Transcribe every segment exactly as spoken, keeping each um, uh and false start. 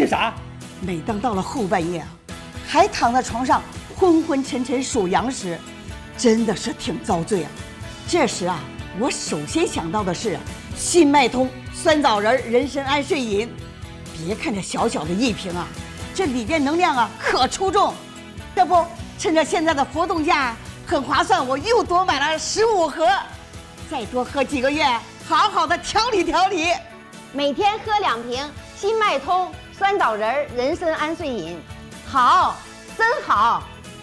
啥？ 每当到了后半夜啊，还躺在床上昏昏沉沉数羊时，真的是挺遭罪啊。这时啊，我首先想到的是新脉通酸枣仁人参安睡饮。别看这小小的一瓶啊，这里边能量啊可出众。这不，趁着现在的活动价很划算，我又多买了十五盒，再多喝几个月，好好的调理调理。 每天喝两瓶新脉通酸枣仁人参安睡饮，好，真好。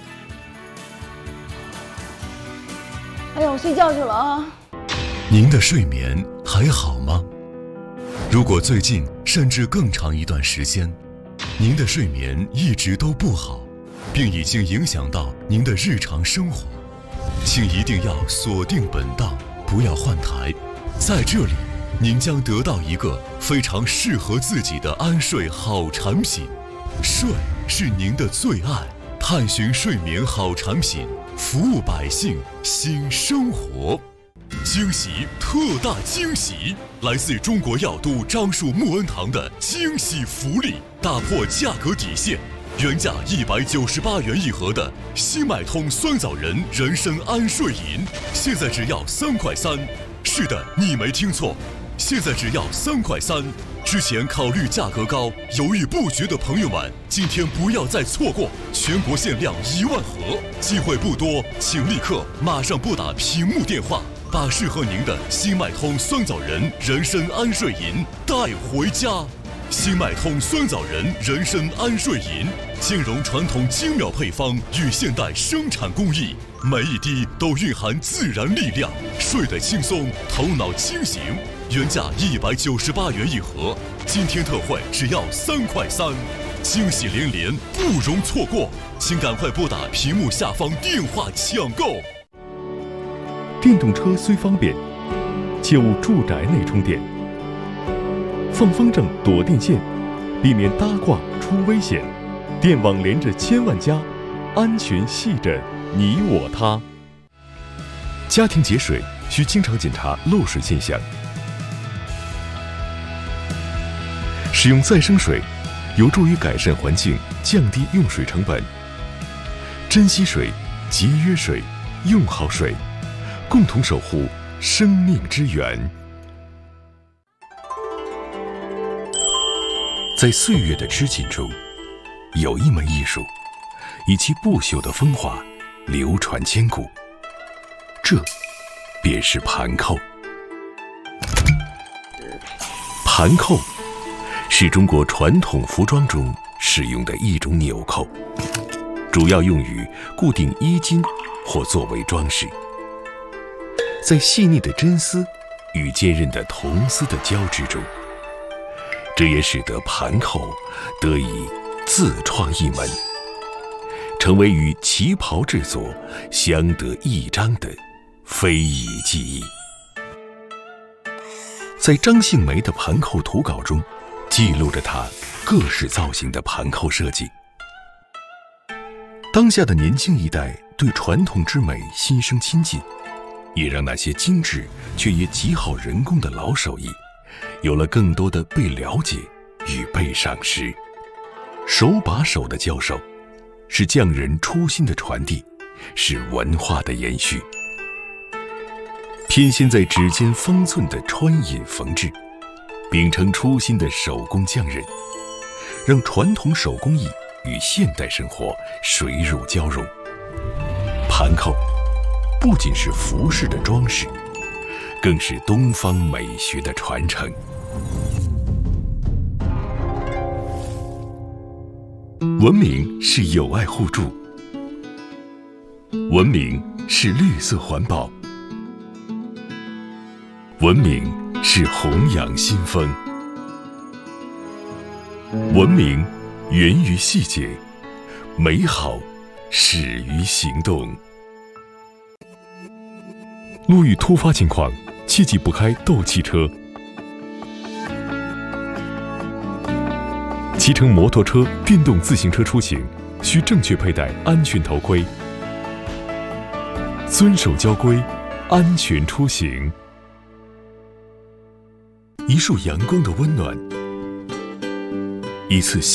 哎呦，我睡觉去了啊。 您的睡眠还好吗？如果最近甚至更长一段时间，您的睡眠一直都不好，并已经影响到您的日常生活，请一定要锁定本档，不要换台。在这里，您将得到一个非常适合自己的安睡好产品。睡是您的最爱，探寻睡眠好产品，服务百姓新生活。惊喜，特大惊喜！来自中国药都樟树木恩堂的惊喜福利，打破价格底线，原价一百九十八元一盒的新脉通酸枣仁人参安睡饮，现在只要三块三。是的，你没听错，现在只要三块三。之前考虑价格高，犹豫不决的朋友们，今天不要再错过，全国限量一万盒，机会不多，请立刻马上拨打屏幕电话，把适合您的新脉通酸枣仁人参安睡饮带回家。新脉通酸枣仁人参安睡饮，兼容传统精妙配方与现代生产工艺，每一滴都蕴含自然力量，睡得轻松，头脑清醒。原价一百九十八元一盒，今天特惠只要三块三，惊喜连连，不容错过，请赶快拨打屏幕下方电话抢购。 电动车虽方便，切勿住宅内充电。放风筝躲电线，避免搭挂出危险。电网连着千万家，安全系着你我他。家庭节水需经常检查漏水现象。使用再生水，有助于改善环境，降低用水成本。珍惜水，节约水，用好水，共同守护生命之源。在岁月的织锦中，有一门艺术，以其不朽的风华流传千古，这便是盘扣。盘扣是中国传统服装中使用的一种纽扣，主要用于固定衣襟或作为装饰。在细腻的真丝与坚韧的铜丝的交织中，这也使得盘扣得以自创一门，成为与旗袍制作相得益彰的非遗技艺。在张杏梅的盘扣图稿中，记录着她各式造型的盘扣设计。当下的年轻一代对传统之美心生亲近，也让那些精致却也极好人工的老手艺有了更多的被了解与被赏识。手把手的教授，是匠人初心的传递，是文化的延续。偏心在指尖方寸的穿引缝制，秉承初心的手工匠人，让传统手工艺与现代生活水乳交融。盘扣不仅是服饰的装饰，更是东方美学的传承。文明是友爱互助，文明是绿色环保，文明是弘扬新风，文明源于细节，美好始于行动。路遇突发情况，切忌不开斗气车。骑乘摩托车、电动自行车出行，需正确佩戴安全头盔，遵守交规，安全出行。一束阳光的温暖，一次